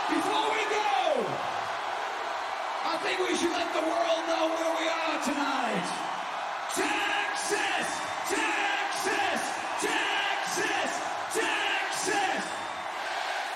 Before we go, I think we should let the world know where we are tonight.